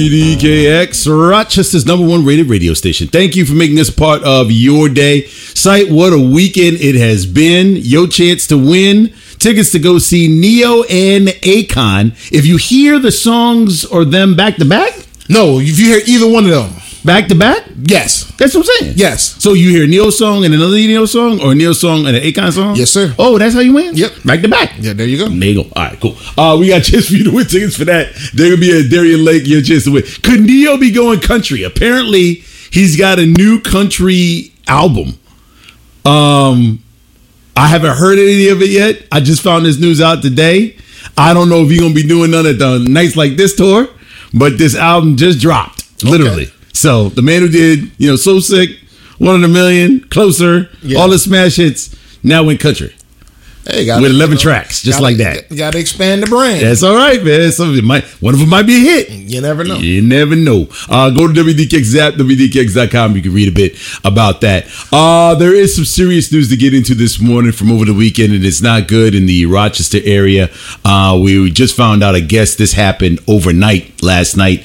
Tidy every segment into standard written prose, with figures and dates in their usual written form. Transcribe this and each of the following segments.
WDKX, Rochester's #1 rated radio station. Thank you for making us part of your day. Sight, what a weekend it has been. Your chance to win tickets to go see Neo and Akon. If you hear the songs or them back to back? No, if you hear either one of them. Back to back? Yes. That's what I'm saying. Yes. So you hear a Neo song and another Neo song, or a Neo song and an Akon song? Yes, sir. Oh, that's how you win? Yep. Back to back. Yeah, there you go. There you go. All right, cool. We got a chance for you to win tickets for that. They're going to be at Darien Lake. Your chance to win. Could Neo be going country? Apparently, he's got a new country album. I haven't heard any of it yet. I just found this news out today. I don't know if he's going to be doing none at the Nights Like This tour, but this album just dropped, literally. Okay. So the man who did, So Sick, 1 in a Million, Closer, all the smash hits, now went country. Hey, with 11 tracks, just like that. You got to expand the brand. That's all right, man. One of them might be a hit. You never know. You never know. Go to WDKX app, WDKX.com. You can read a bit about that. There is some serious news to get into this morning from over the weekend, and it's not good in the Rochester area. We just found out, I guess this happened overnight, last night,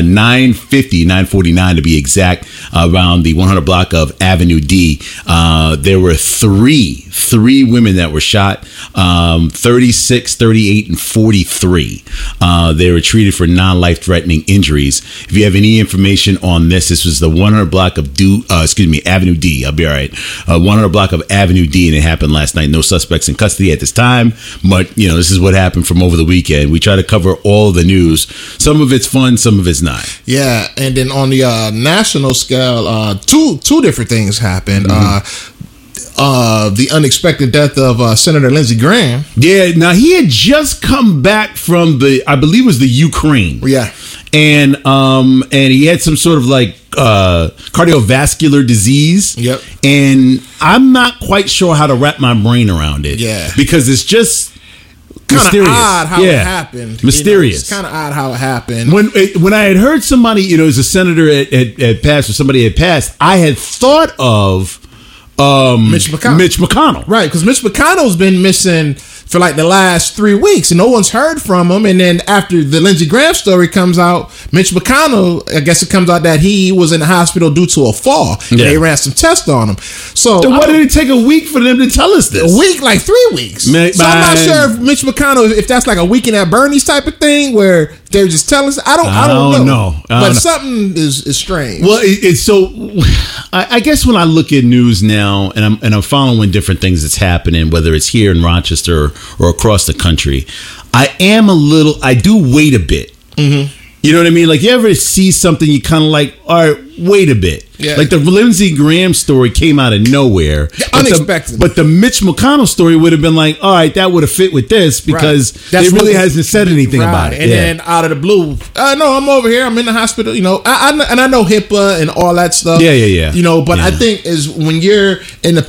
9:49 to be exact, around the 100 block of Avenue D. There were three women that were shot, 36, 38, and 43. They were treated for non-life-threatening injuries. If you have any information on this was the 100 block of Avenue D. I'll be all right. 100 block of Avenue D, and it happened last night. No suspects in custody at this time, but this is what happened from over the weekend. We try to cover all the news. Some of it's fun, some of it's not. Yeah, and then on the national scale, two different things happened. The unexpected death of Senator Lindsey Graham. Yeah, now he had just come back from I believe it was the Ukraine. Yeah. And he had some sort of cardiovascular disease. Yep. And I'm not quite sure how to wrap my brain around it. Yeah. Because it's just kind of mysterious. odd how it happened. Mysterious. It's kind of odd how it happened. When I had heard somebody, as a senator had passed, or somebody had passed, I had thought of Mitch McConnell. Right, because Mitch McConnell's been missing for the last 3 weeks, and no one's heard from him. And then after the Lindsey Graham story comes out, Mitch McConnell, I guess it comes out that he was in the hospital due to a fall. Yeah. And they ran some tests on him. So why did it take a week for them to tell us this? A week, 3 weeks. So I'm not sure if Mitch McConnell, if that's a weekend at Bernie's type of thing where they're just telling us. I don't know. But something is strange. Well, it's so. I guess when I look at news now, and I'm following different things that's happening, whether it's here in Rochester or across the country, I do wait a bit. Mm-hmm. You know what I mean? You ever see something you kind of all right, wait a bit. Yeah. The Lindsey Graham story came out of nowhere. Unexpected. But the Mitch McConnell story would have been all right, that would have fit with this because it really hasn't said anything about it. And then out of the blue, no, I'm over here. I'm in the hospital. I know HIPAA and all that stuff. Yeah. But I think is when you're in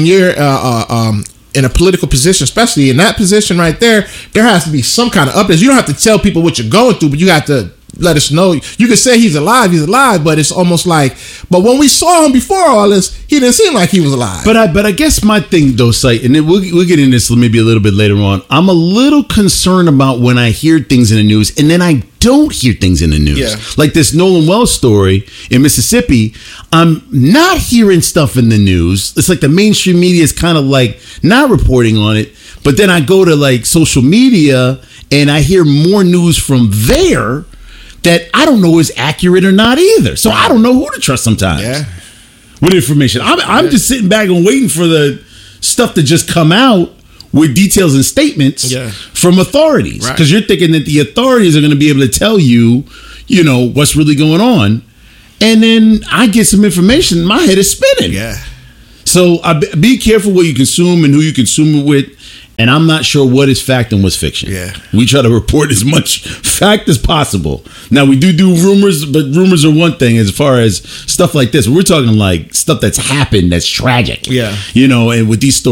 a political position, especially in that position right there has to be some kind of updates. You don't have to tell people what you're going through, but you have to let us know. You can say he's alive, but it's almost but when we saw him before all this, he didn't seem like he was alive. But I guess my thing though, Sight, and then we'll get into this maybe a little bit later on. I'm a little concerned about when I hear things in the news and then I don't hear things in the news. Yeah. Like this Nolan Wells story in Mississippi, I'm not hearing stuff in the news. It's the mainstream media is kind of not reporting on it, but then I go to social media and I hear more news from there that I don't know is accurate or not either. So I don't know who to trust sometimes. Yeah. With information. I'm just sitting back and waiting for the stuff to just come out with details and statements from authorities. Because you're thinking that the authorities are going to be able to tell you, what's really going on. And then I get some information, my head is spinning. Yeah. So be careful what you consume and who you consume it with. And I'm not sure what is fact and what's fiction. Yeah. We try to report as much fact as possible. Now, we do rumors, but rumors are one thing as far as stuff like this. We're talking stuff that's happened that's tragic. Yeah. And with these stories.